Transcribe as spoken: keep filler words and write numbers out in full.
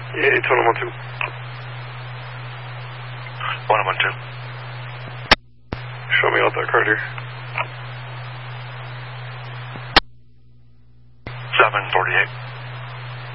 Yeah, it's one one two. one one two. Show me out that card here. seven forty-eight.